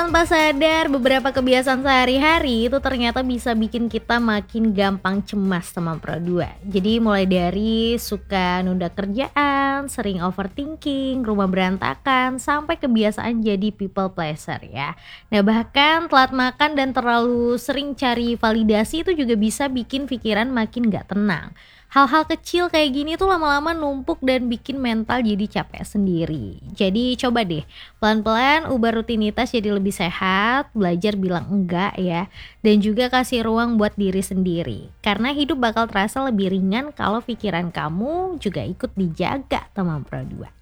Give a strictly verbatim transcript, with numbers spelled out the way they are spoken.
tanpa sadar beberapa kebiasaan sehari-hari itu ternyata bisa bikin kita makin gampang cemas teman Pro dua. Jadi mulai dari suka nunda kerjaan, sering overthinking, rumah berantakan, sampai kebiasaan jadi people pleaser ya. Nah bahkan telat makan dan terlalu sering cari validasi itu juga bisa bikin pikiran makin gak tenang. Hal-hal kecil kayak gini tuh lama-lama numpuk dan bikin mental jadi capek sendiri. Jadi coba deh pelan-pelan ubah rutinitas jadi lebih sehat, belajar bilang enggak ya, dan juga kasih ruang buat diri sendiri. Karena hidup bakal terasa lebih ringan kalau pikiran kamu juga ikut dijaga teman Pro dua.